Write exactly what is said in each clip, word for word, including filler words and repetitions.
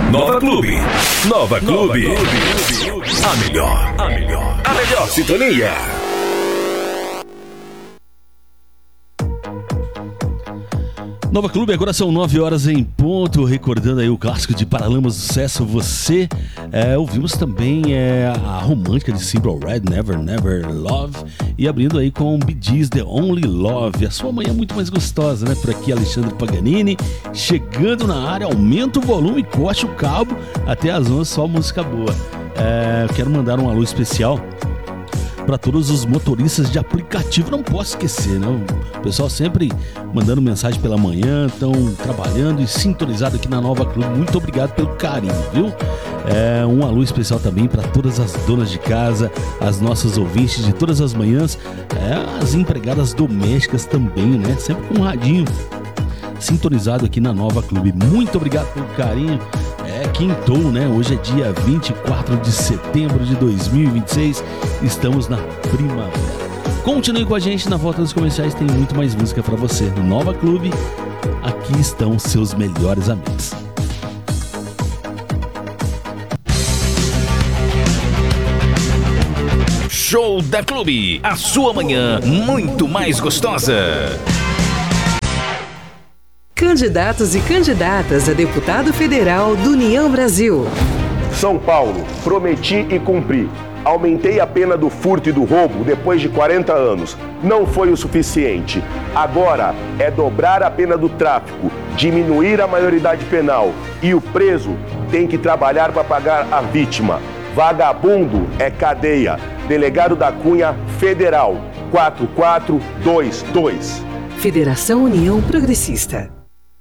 Nova Clube. Nova Clube. Nova Clube. A melhor, a melhor, a melhor sintonia. Nova Clube, agora são nove horas em ponto, recordando aí o clássico de Paralamas do Sucesso, Você. É, ouvimos também é, a romântica de Simple Red, Never, Never Love. E abrindo aí com Bee Gees, The Only Love. A sua manhã é muito mais gostosa, né? Por aqui, Alexandre Paganini, chegando na área, aumenta o volume, coxa o cabo, até as onze, só música boa. É, quero mandar um alô especial para todos os motoristas de aplicativo, não posso esquecer, né? O pessoal sempre mandando mensagem pela manhã, estão trabalhando e sintonizado aqui na Nova Clube. Muito obrigado pelo carinho, viu? É, um alô especial também para todas as donas de casa, as nossas ouvintes de todas as manhãs, é, as empregadas domésticas também, né? Sempre com um radinho sintonizado aqui na Nova Clube. Muito obrigado pelo carinho. É, quintou, né? Hoje é dia vinte e quatro de setembro de dois mil e vinte e seis. Estamos na primavera. Continue com a gente, na volta dos comerciais tem muito mais música pra você. Nova Clube, aqui estão seus melhores amigos. Show da Clube, a sua manhã muito mais gostosa. Candidatos e candidatas a deputado federal do União Brasil. São Paulo, prometi e cumpri. Aumentei a pena do furto e do roubo depois de quarenta anos. Não foi o suficiente. Agora é dobrar a pena do tráfico, diminuir a maioridade penal. E o preso tem que trabalhar para pagar a vítima. Vagabundo é cadeia. Delegado da Cunha Federal, quatro quatro dois dois. Federação União Progressista.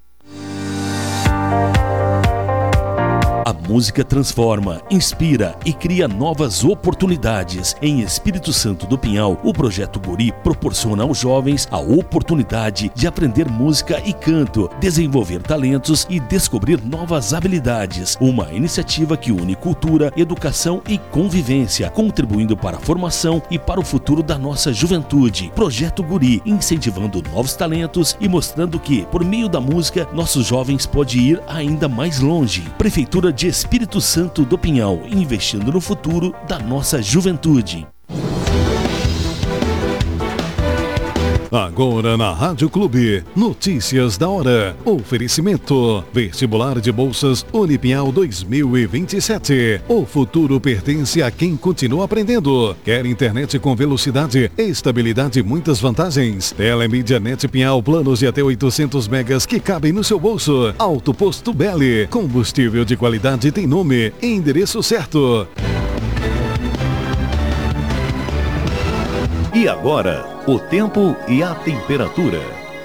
A música transforma, inspira e cria novas oportunidades. Em Espírito Santo do Pinhal, o Projeto Guri proporciona aos jovens a oportunidade de aprender música e canto, desenvolver talentos e descobrir novas habilidades. Uma iniciativa que une cultura, educação e convivência, contribuindo para a formação e para o futuro da nossa juventude. Projeto Guri, incentivando novos talentos e mostrando que, por meio da música, nossos jovens podem ir ainda mais longe. Prefeitura de Espírito Santo do Pinhal, investindo no futuro da nossa juventude. Agora na Rádio Clube, notícias da hora. Oferecimento, vestibular de bolsas Unipinhal dois mil e vinte e sete. O futuro pertence a quem continua aprendendo. Quer internet com velocidade, estabilidade e muitas vantagens? Telemídia Net Pinhal, planos de até oitocentos megas que cabem no seu bolso. Alto Posto Belli, combustível de qualidade tem nome e endereço certo. E agora, o tempo e a temperatura.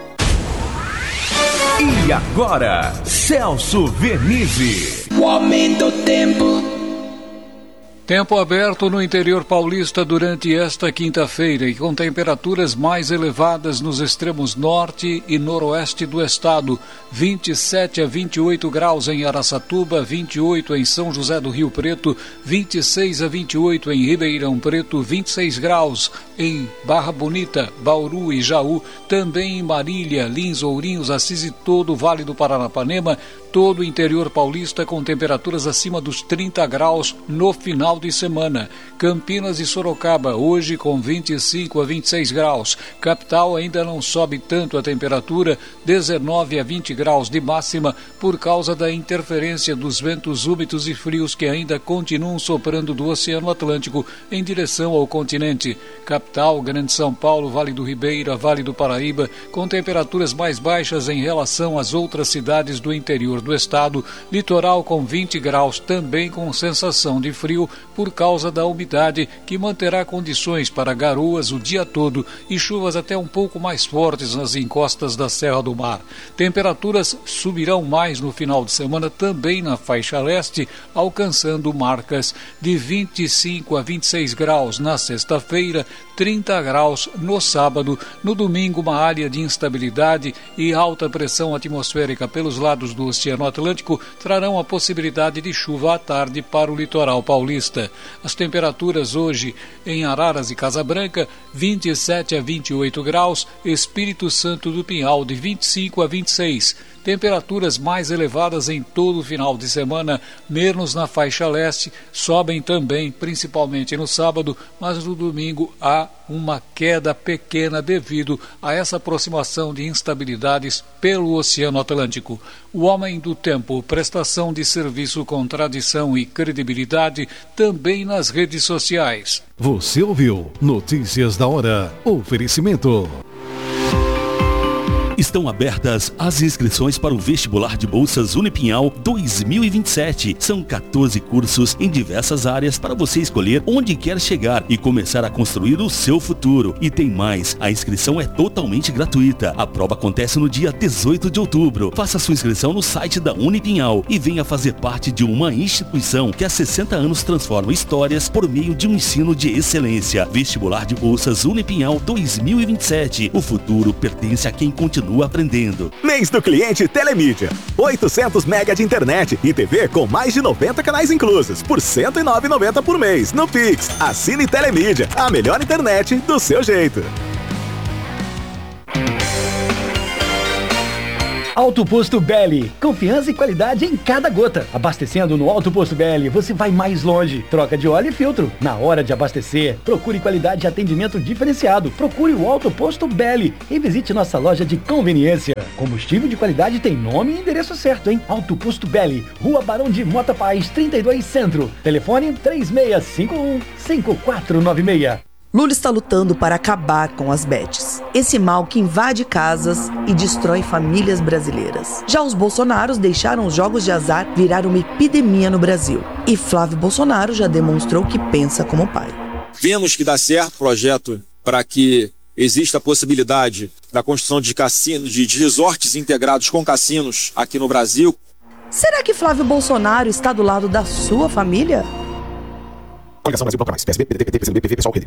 E agora, Celso Vernizzi. O aumento do tempo. Tempo aberto no interior paulista durante esta quinta-feira e com temperaturas mais elevadas nos extremos norte e noroeste do estado. vinte e sete a vinte e oito graus em Araçatuba, vinte e oito em São José do Rio Preto, vinte e seis a vinte e oito em Ribeirão Preto, vinte e seis graus em Barra Bonita, Bauru e Jaú, também em Marília, Lins, Ourinhos, Assis e todo o Vale do Paranapanema, todo o interior paulista com temperaturas acima dos trinta graus no final de semana. Campinas e Sorocaba, hoje com vinte e cinco a vinte e seis graus. Capital ainda não sobe tanto a temperatura, dezenove a vinte graus de máxima, por causa da interferência dos ventos úmidos e frios que ainda continuam soprando do Oceano Atlântico em direção ao continente. Capital, Grande São Paulo, Vale do Ribeira, Vale do Paraíba, com temperaturas mais baixas em relação às outras cidades do interior do estado. Litoral com vinte graus, também com sensação de frio por causa da umidade, que manterá condições para garoas o dia todo e chuvas até um pouco mais fortes nas encostas da Serra do Mar. Temperaturas subirão mais no final de semana também na faixa leste, alcançando marcas de vinte e cinco a vinte e seis graus na sexta-feira, trinta graus no sábado. No domingo, uma área de instabilidade e alta pressão atmosférica pelos lados do Oceano Atlântico trarão a possibilidade de chuva à tarde para o litoral paulista. As temperaturas hoje em Araras e Casa Branca, vinte e sete a vinte e oito graus, Espírito Santo do Pinhal de vinte e cinco a vinte e seis, temperaturas mais elevadas em todo o final de semana, menos na faixa leste, sobem também, principalmente no sábado, mas no domingo há uma queda pequena devido a essa aproximação de instabilidades pelo Oceano Atlântico. O Homem do Tempo, prestação de serviço com tradição e credibilidade também nas redes sociais. Você ouviu Notícias da Hora. Oferecimento. Estão abertas as inscrições para o vestibular de bolsas Unipinhal dois mil e vinte e sete. São quatorze cursos em diversas áreas para você escolher onde quer chegar e começar a construir o seu futuro. E tem mais, a inscrição é totalmente gratuita. A prova acontece no dia dezoito de outubro. Faça sua inscrição no site da Unipinhal e venha fazer parte de uma instituição que há sessenta anos transforma histórias por meio de um ensino de excelência. Vestibular de bolsas Unipinhal dois mil e vinte e sete. O futuro pertence a quem continua aprendendo. Mês do cliente Telemídia. oitocentos mega de internet e T V com mais de noventa canais inclusos por cento e nove reais e noventa centavos por mês no Pix. Assine Telemídia, a melhor internet do seu jeito. Alto Posto Belli, confiança e qualidade em cada gota. Abastecendo no Alto Posto Belli, você vai mais longe. Troca de óleo e filtro. Na hora de abastecer, procure qualidade e atendimento diferenciado. Procure o Alto Posto Belli e visite nossa loja de conveniência. Combustível de qualidade tem nome e endereço certo, hein? Alto Posto Belli, Rua Barão de Mota Paz, trinta e dois Centro. Telefone três seis cinco um, cinco quatro nove seis. Lula está lutando para acabar com as bets, esse mal que invade casas e destrói famílias brasileiras. Já os Bolsonaros deixaram os jogos de azar virar uma epidemia no Brasil. E Flávio Bolsonaro já demonstrou que pensa como pai. Vemos que dá certo o projeto para que exista a possibilidade da construção de cassinos, de resorts integrados com cassinos aqui no Brasil. Será que Flávio Bolsonaro está do lado da sua família? Coligação Brasil Bloco Mais, P S B, P D T, P T, P C do B, P V, Pessoal, Rede.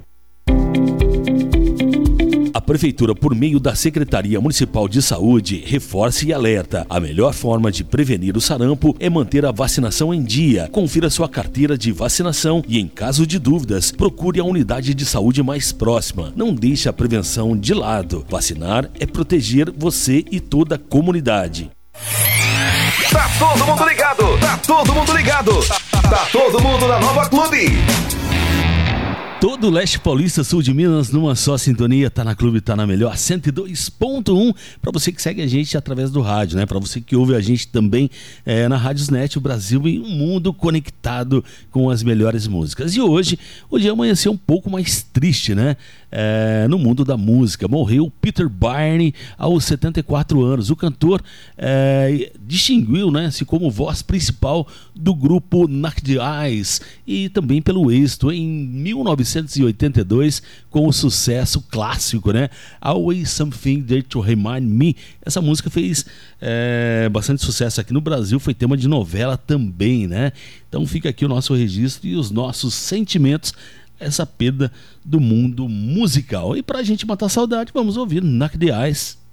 A Prefeitura, por meio da Secretaria Municipal de Saúde, reforça e alerta. A melhor forma de prevenir o sarampo é manter a vacinação em dia. Confira sua carteira de vacinação e, em caso de dúvidas, procure a unidade de saúde mais próxima. Não deixe a prevenção de lado. Vacinar é proteger você e toda a comunidade. Tá todo mundo ligado! Tá todo mundo ligado! Tá todo mundo na Nova Clube! Todo o leste paulista, sul de Minas, numa só sintonia, tá na Clube, tá na melhor, cento e dois ponto um, para você que segue a gente através do rádio, né? Para você que ouve a gente também é, na Rádiosnet, o Brasil e o mundo conectado com as melhores músicas. E hoje, o dia amanheceu um pouco mais triste, né? É, no mundo da música. Morreu Peter Barney aos setenta e quatro anos. O cantor é, distinguiu, né, se como voz principal do grupo Naked Eyes e também pelo êxito em mil novecentos e oitenta e dois com o sucesso clássico, né, Always Something There to Remind Me. Essa música fez é, bastante sucesso aqui no Brasil, foi tema de novela também, né? Então fica aqui o nosso registro e os nossos sentimentos, essa perda do mundo musical. E pra gente matar a saudade, vamos ouvir Naked Eyes.